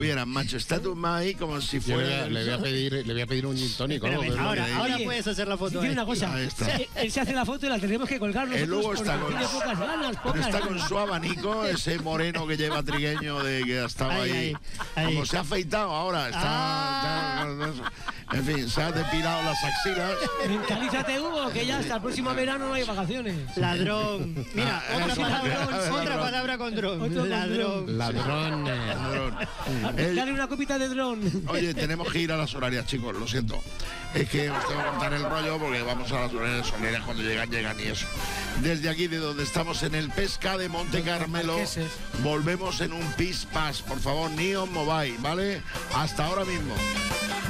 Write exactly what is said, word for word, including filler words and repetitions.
Vieran, macho, está tu mamá ahí como si Yo le, fuera... voy a, le, voy a pedir, le voy a pedir un gin tónico. Pero, ¿no? ahora, Oye, ahora puedes hacer la foto. Tiene ahí. una cosa, Ahí está. él, él se hace la foto y la tendremos que colgar nosotros Él luego está porque con- tiene pocas ganas, Pero pocas está con ganas. su abanico, ese moreno que lleva trigueño de que estaba Ahí, ahí. ahí, ahí. Como se ha afeitado ahora, está, Ah. está- En fin, se ha depilado las axilas. Mentalízate, Hugo, que ya hasta el próximo verano no hay vacaciones. Ladrón. Mira, Ah, otra eso, palabra, ladrón. otra palabra con dron. Otro con Ladrón. Ladrón. eh. Ladrón. El- Dale una copita de dron. Oye, tenemos que ir a las horarias, chicos, lo siento. Es que os tengo que contar el rollo porque vamos a las horarias soleras, cuando llegan, llegan y eso. Desde aquí, de donde estamos en el Pesca de Monte Carmelo, Marqueses. volvemos en un Pis Pass. Por favor, Neon Mobile, ¿vale? Hasta ahora mismo.